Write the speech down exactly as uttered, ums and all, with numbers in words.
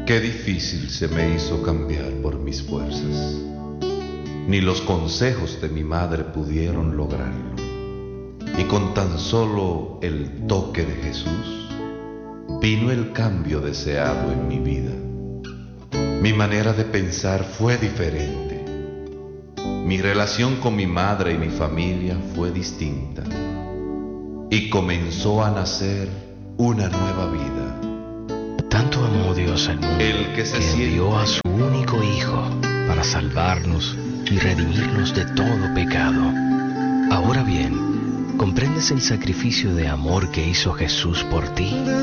Qué difícil se me hizo cambiar por mis fuerzas. Ni los consejos de mi madre pudieron lograrlo. Y con tan solo el toque de Jesús, vino el cambio deseado en mi vida. Mi manera de pensar fue diferente. Mi relación con mi madre y mi familia fue distinta. Y comenzó a nacer una nueva vida. Tanto amó Dios al mundo El que se que siente- envió a su único Hijo para salvarnos y redimirnos de todo pecado. Ahora bien, ¿comprendes el sacrificio de amor que hizo Jesús por ti?